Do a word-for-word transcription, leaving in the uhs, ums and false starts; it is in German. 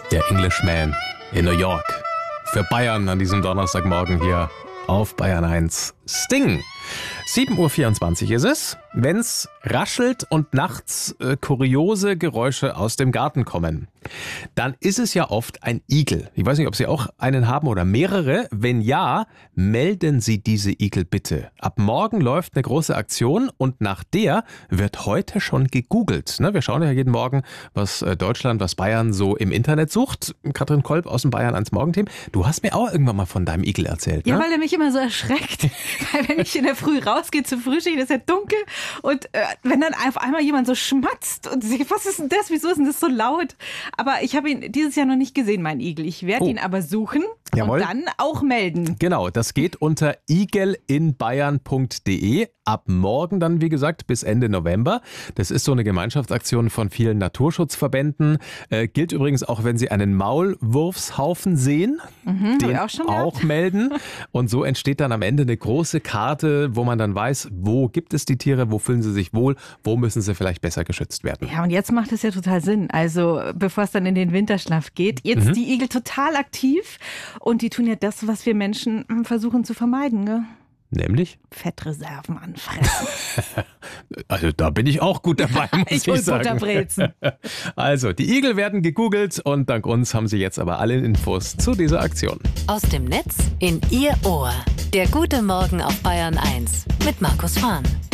der Englishman in New York. Für Bayern an diesem Donnerstagmorgen hier auf Bayern eins. Sting. sieben Uhr vierundzwanzig ist es, wenn's raschelt und nachts äh, kuriose Geräusche aus dem Garten kommen. Dann ist es ja oft ein Igel. Ich weiß nicht, ob Sie auch einen haben oder mehrere. Wenn ja, melden Sie diese Igel bitte. Ab morgen läuft eine große Aktion und nach der wird heute schon gegoogelt. Ne, wir schauen ja jeden Morgen, was Deutschland, was Bayern so im Internet sucht. Katrin Kolb aus dem Bayern eins Morgenteam. Du hast mir auch irgendwann mal von deinem Igel erzählt, ne? Ja, weil er mich immer so erschreckt. Weil wenn ich in der Früh rausgehe zum Frühstück, ist ja dunkel und äh, wenn dann auf einmal jemand so schmatzt und sich, was ist denn das, wieso ist denn das so laut? Aber ich habe ihn dieses Jahr noch nicht gesehen, meinen Igel. Ich werde oh. ihn aber suchen Jawohl. und dann auch melden. Genau, das geht unter igelinbayern punkt de. Ab morgen dann, wie gesagt, bis Ende November. Das ist so eine Gemeinschaftsaktion von vielen Naturschutzverbänden. Äh, gilt übrigens auch, wenn Sie einen Maulwurfshaufen sehen, Mhm, den auch, schon auch melden. Und so entsteht dann am Ende eine große Karte, wo man dann weiß, wo gibt es die Tiere, wo fühlen sie sich wohl, wo müssen sie vielleicht besser geschützt werden. Ja, und jetzt macht es ja total Sinn. Also bevor es dann in den Winterschlaf geht, jetzt mhm. die Igel total aktiv und die tun ja das, was wir Menschen versuchen zu vermeiden, ne? Nämlich? Fettreserven anfressen. Also da bin ich auch gut dabei, muss ich, ich sagen. Butterbrezen. Also, die Igel werden gegoogelt und dank uns haben Sie jetzt aber alle Infos zu dieser Aktion. Aus dem Netz in Ihr Ohr. Der gute Morgen auf Bayern eins mit Markus Fahn.